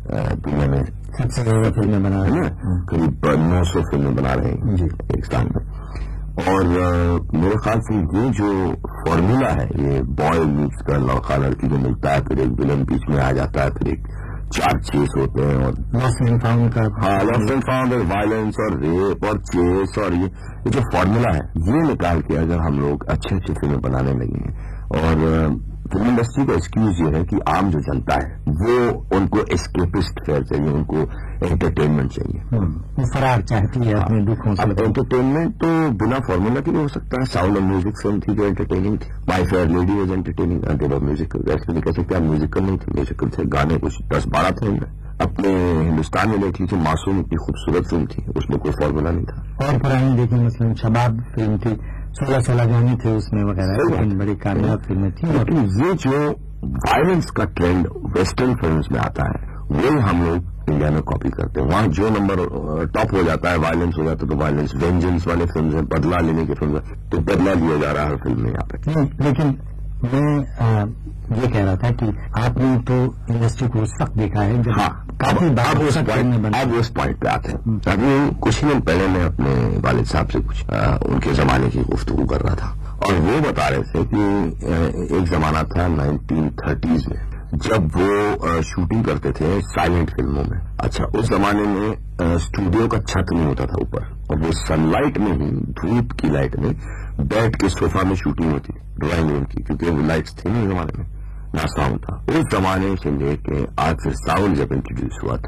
دنیا میں سب سے زیادہ فلمیں بنا رہے ہیں، قریب 900 فلمیں بنا رہے ہیں جی ایک سال میں. اور میرے خیال سے یہ جو فارمولا ہے، یہ بوائے میٹس کا لڑکا لڑکی جو ملتا ہے، پھر ایک ولن بیچ میں آ جاتا ہے، پھر ایک 4 چیس ہوتے ہیں، اور لاسٹ اینڈ فاؤنڈ کا لاسٹ اینڈ فاؤنڈ اور وائلنس اور ریپ اور چیس، اور یہ جو فارمولا ہے یہ نکال کے اگر ہم لوگ اچھے اچھے فلمیں بنانے لگے ہیں. اور فلم انڈسٹری کا ایکسکیوز یہ ہے کہ عام جو جنتا ہے وہ ان کو اسکیپسٹ فیئر چاہیے، ان کو انٹرٹینمنٹ چاہیے، فرار چاہتی ہے اپنے دکھوں سے. اب انٹرٹینمنٹ تو بنا فارمولا کے بھی ہو سکتا ہے. ساؤنڈ آف میوزک فلم تھی جو انٹرٹیننگ تھی. مائی fair lady was entertaining. Musical ایسے نہیں کہہ سکتے آپ میوزیکل نہیں تھے، میوزیکل تھے، گانے کچھ 10-12 تھے. اپنے ہندوستان میں دیکھ لیجیے معصوم اتنی خوبصورت فلم تھی، اس میں کوئی فارمولا نہیں تھا. اور پرانی دیکھیں مثلا شباب فلم تھی، 16 گانے تھے اس میں وغیرہ، بڑی کامیاب فلمیں تھیں. لیکن یہ جو وائلنس کا ٹرینڈ ویسٹرن فلمز میں آتا ہے وہی ہم لوگ انڈیا میں کاپی کرتے ہیں. وہاں جو نمبر ٹاپ ہو جاتا ہے وائلنس ہو جاتا ہے، تو وائلنس وینجنس والے فلمز ہیں، بدلہ لینے کی فلم ہے، تو بدلہ لیا جا رہا ہے ہر فلم میں یہاں پہ. لیکن میں یہ کہہ رہا تھا کہ آپ نے تو انڈسٹری کو اس وقت دیکھا ہے جب کافی اب اس پوائنٹ پہ آتے ہیں. ابھی کچھ ہی دن پہلے میں اپنے والد صاحب سے کچھ ان کے زمانے کی گفتگو کر رہا تھا، اور وہ بتا رہے تھے کہ ایک زمانہ تھا 1930s میں جب وہ شوٹنگ کرتے تھے سائلنٹ فلموں میں. اچھا، اس زمانے میں اسٹوڈیو کا چھت نہیں ہوتا تھا اوپر، اور وہ سن لائٹ میں ہی، دھوپ کی لائٹ میں بیٹھ کے صوفہ میں شوٹنگ ہوتی ڈرائنگ روم کی، کیونکہ وہ لائٹس تھی نہیں زمانے میں، نہ ساؤنڈ تھا. اس زمانے سے لے کے آج سے ساؤنڈ جب انٹروڈیوس ہوا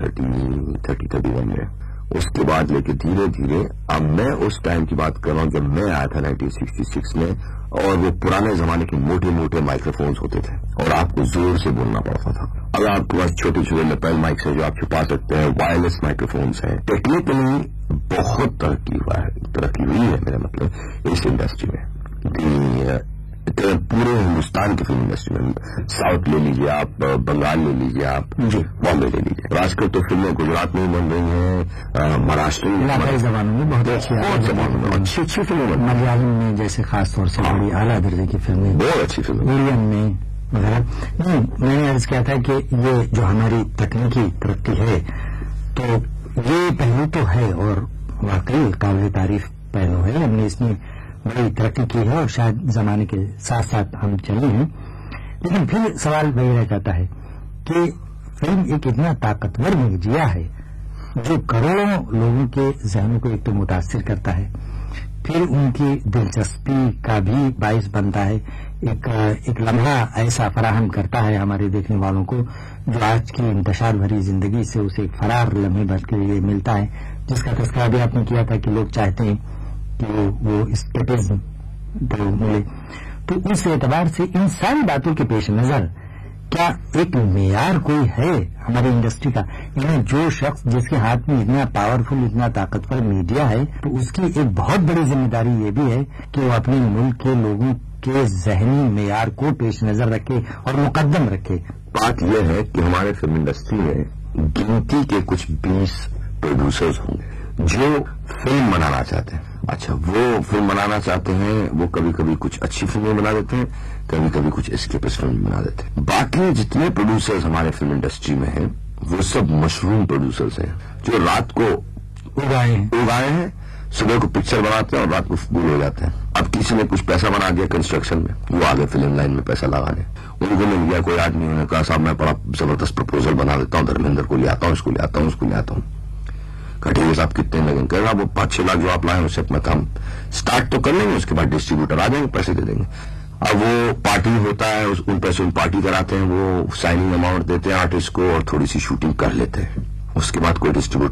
31 میں، اس کے بعد لے کے دھیرے دھیرے اب میں اس ٹائم کی بات کر رہا ہوں جب میں آیا تھا 1966 میں، اور وہ پرانے زمانے کے موٹے موٹے مائکرو فونز ہوتے تھے اور آپ کو زور سے بولنا پڑتا تھا. اب آپ کے پاس چھوٹے چھوٹے لیپل مائکس ہیں جو آپ چھپا سکتے ہیں، وائرلیس مائکرو فونز ہیں. ٹیکنیکلی بہت ترقی ہوئی ہے میرا مطلب اس انڈسٹری میں، پورے ہندوستان کی فلم انڈسٹری میں. ساؤتھ لے لیجیے آپ، بنگال لے لیجیے آپ، بامبے لے لیجیے. آج کل تو فلمیں گجرات میں بن رہی ہیں، مہاراشٹر میں، زبانوں میں بہت اچھی فلمیں بن رہی ہیں. ملیالم میں جیسے خاص طور سے بڑی اعلیٰ درجے کی فلمیں، بہت اچھی فلم، اڑین میں وغیرہ. میں نے عرض کیا تھا کہ یہ جو ہماری تکنیکی ترقی ہے تو یہ پہلو تو ہے، اور واقعی قابل تعریف پہلو ہے. ہم نے اس میں بڑی ترقی کی ہے اور شاید زمانے کے ساتھ ساتھ ہم چلے ہیں. لیکن پھر سوال وہی رہ جاتا ہے کہ فلم ایک اتنا طاقتور میڈیا ہے جو کروڑوں لوگوں کے ذہنوں کو ایک تو متاثر کرتا ہے، پھر ان کی دلچسپی کا بھی باعث بنتا ہے، ایک لمحہ ایسا فراہم کرتا ہے ہمارے دیکھنے والوں کو جو آج کی انتشار بھری زندگی سے اسے ایک فرار لمحے بھر کے لیے ملتا ہے، جس کا تذکرہ بھی آپ نے کیا تھا کہ لوگ چاہتے ہیں کہ وہ اسکیپزم ملے. تو اس اعتبار سے ان ساری باتوں کے پیش نظر کیا ایک معیار کوئی ہے ہماری انڈسٹری کا؟ یعنی جو شخص جس کے ہاتھ میں اتنا پاورفل، اتنا طاقتور میڈیا ہے، تو اس کی ایک بہت بڑی ذمہ داری یہ بھی ہے کہ وہ اپنے ملک کے لوگوں کے ذہنی معیار کو پیش نظر رکھے اور مقدم رکھے. بات یہ ہے کہ ہمارے فلم انڈسٹری میں گنتی کے کچھ 20 پروڈیوسرز ہوں گے جو فلم بنانا چاہتے ہیں. اچھا، وہ فلم بنانا چاہتے ہیں، وہ کبھی کبھی کچھ اچھی فلمیں بنا دیتے ہیں، کبھی کبھی کچھ اسکیپس فلم بنا دیتے ہیں. باقی جتنے پروڈیوسرز ہمارے فلم انڈسٹری میں ہیں وہ سب مشروم پروڈیوسرز ہیں جو رات کو اگائے ہیں، صبح کو پکچر بناتے ہیں اور رات کو بھول ہو جاتے ہیں. اب کسی نے کچھ پیسہ بنا دیا کنسٹرکشن میں، وہ آگے فلم لائن میں پیسہ لگانے. ان کو مل گیا کوئی آدمی، انہوں نے کہا صاحب میں بڑا زبردست پرپوزل بنا دیتا ہوں، دھرمیندر کو لے آتا ہوں، اس کو لے آتا ہوں، اس کو لے آتا ہوں. ٹھیک ہے صاحب کتنے لگیں؟ کہہ رہا وہ 5-6 لاکھ جو آپ لائیں اس سے اپنا کام اسٹارٹ تو کر لیں گے، اس کے بعد ڈسٹریبیوٹر آ جائیں گے، پیسے دے دیں گے. اب وہ پارٹی ہوتا ہے، ان پیسوں میں پارٹی کراتے ہیں، وہ سائننگ اماؤنٹ دیتے ہیں آرٹسٹ کو اور تھوڑی سی شوٹنگ کر لیتے ہیں، اس کے بعد کوئی ڈسٹریبیوٹر